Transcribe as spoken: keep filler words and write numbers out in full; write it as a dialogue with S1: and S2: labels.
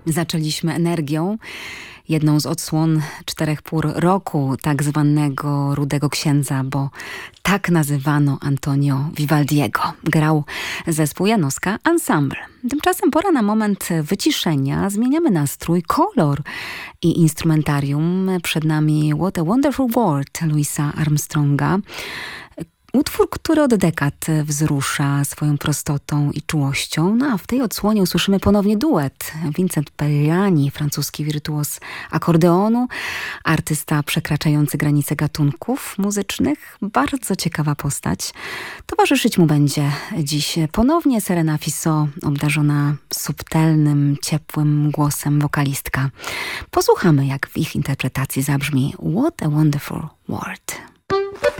S1: Zaczęliśmy energią, jedną z odsłon czterech pór roku tak zwanego Rudego Księdza, bo tak nazywano Antonio Vivaldiego. Grał zespół Janowska Ensemble. Tymczasem pora na moment wyciszenia. Zmieniamy nastrój, kolor i instrumentarium. Przed nami What a Wonderful World Louisa Armstronga. Utwór, który od dekad wzrusza swoją prostotą i czułością. No a w tej odsłonie usłyszymy ponownie duet. Vincent Perriani, francuski wirtuos akordeonu, artysta przekraczający granice gatunków muzycznych. Bardzo ciekawa postać. Towarzyszyć mu będzie dziś ponownie Serena Fissot, obdarzona subtelnym, ciepłym głosem wokalistka. Posłuchamy, jak w ich interpretacji zabrzmi What a Wonderful World.